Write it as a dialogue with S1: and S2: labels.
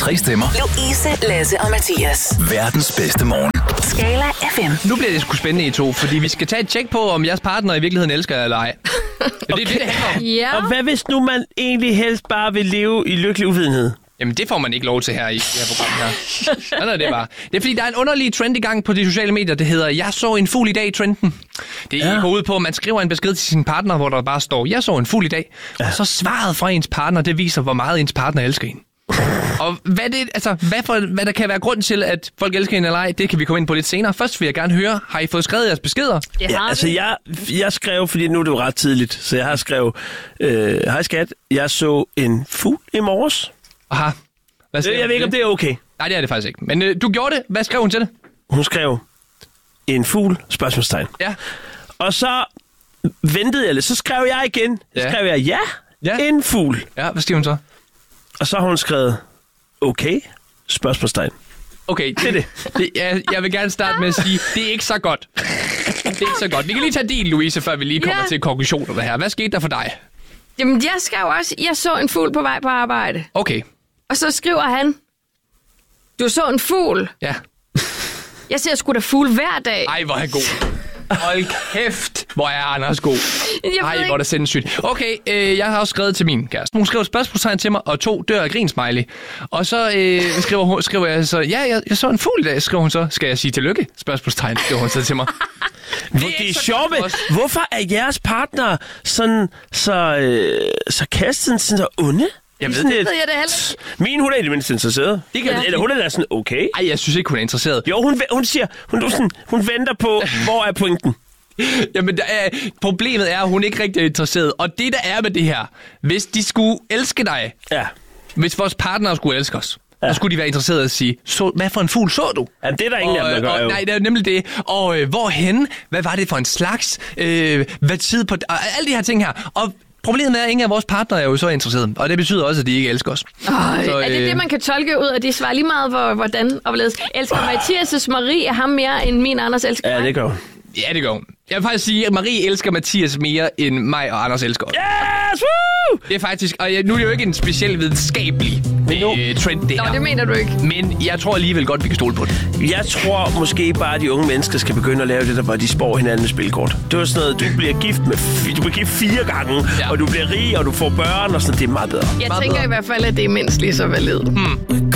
S1: 3 stemmer.
S2: Louise, Lasse og Mathias.
S1: Verdens bedste morgen.
S2: Skala FM.
S3: Nu bliver det sgu spændende, I to, fordi vi skal tage et tjek på, om jeres partner i virkeligheden elsker jer eller ej. Det er det handler om.
S4: Ja.
S5: Og hvad hvis nu man egentlig helst bare vil leve i lykkelig uvidenhed?
S3: Jamen, det får man ikke lov til her i det her program her. Sådan er det bare. Det er fordi, der er en underlig trend i gang på de sociale medier. Det hedder, jeg så en fugl i dag-trenden. Det går ud på, at man skriver en besked til sin partner, hvor der bare står, jeg så en fugl i dag. Ja. Og så svaret fra ens partner, det viser, hvor meget ens partner elsker en. Og hvad der kan være grund til, at folk elsker en eller ej, det kan vi komme ind på lidt senere. Først vil jeg gerne høre, har I fået skrevet jeres beskeder?
S5: Ja, altså jeg skrev, fordi nu er det jo ret tidligt, så jeg har skrevet, hej skat, jeg så en fugl i morges.
S3: Aha.
S5: Jeg ved ikke, om det er okay.
S3: Nej, det er det faktisk ikke. Men du gjorde det. Hvad skrev hun til det?
S5: Hun skrev, en fugl, spørgsmålstegn.
S3: Ja.
S5: Og så ventede jeg lidt, så skrev jeg igen. Så skrev jeg, ja, en fugl.
S3: Ja, hvad skriver hun så?
S5: Og så har hun skrevet, okay, spørgsmålstegn.
S3: Okay, det er det. Jeg vil gerne starte med at sige, det er ikke så godt. Det er ikke så godt. Vi kan lige tage din, Louise, før vi lige kommer til konklusionerne her. Hvad skete der for dig?
S4: Jamen, jeg skrev også, jeg så en fugl på vej på arbejde.
S3: Okay.
S4: Og så skriver han, du så en fugl.
S3: Ja.
S4: Jeg ser sgu da fugle hver dag.
S3: Ej, hvor er han god. Hold kæft, hvor er Anders god. Ej, hvor er det sindssygt. Okay, jeg har også skrevet til min kæreste. Hun skrev et spørgsmålstegn til mig, og 2 dør af grin-smiley. Og så skriver jeg så, ja, jeg så en fugl i dag, skriver hun så. Skal jeg sige tillykke? Spørgsmålstegn, skriver hun så til mig.
S5: Det er sjovt. Hvorfor er jeres partner sådan så kastet, sådan så onde?
S3: Jeg ved
S4: det heller.
S5: Min, hun er i det mindste interesseret. Eller hun er da sådan, okay.
S3: Ej, jeg synes ikke, hun er interesseret.
S5: Jo, hun siger, hun venter på, hvor er pointen?
S3: Jamen, problemet er, at hun ikke rigtig er interesseret. Og det, der er med det her, hvis de skulle elske dig, hvis vores partner skulle elske os, så skulle de være interesseret at sige, hvad for en fugl så du?
S5: Jamen, det er der ingen af dem, der gør.
S3: Nej, det er nemlig det. Og hvorhenne? Hvad var det for en slags? Hvad tid på... alle de her ting her. Og problemet er, at ingen af vores partnere er jo så interesseret. Og det betyder også, at de ikke elsker os.
S4: Er det, man kan tolke ud af de svar lige meget, hvordan og hvorledes? Elsker Mathias' Marie ham mere, end min Anders elsker mig?
S5: Ja, det gør hun.
S3: Ja, det gør hun. Jeg vil faktisk sige, at Marie elsker Mathias mere, end mig og Anders elsker os.
S5: Yes! Woo!
S3: Det er faktisk... Og nu er det jo ikke en speciel videnskabelig trend, det her.
S4: Nå, det mener du ikke.
S3: Men jeg tror alligevel godt, vi kan stole på det.
S5: Jeg tror måske bare, at de unge mennesker skal begynde at lave det der, hvor de spår hinanden med spilkort. Det var sådan noget, du bliver gift 4 gange, og du bliver rig, og du får børn, og sådan. Det er meget bedre.
S4: Jeg tænker i hvert fald, at det er mindst lige så validt.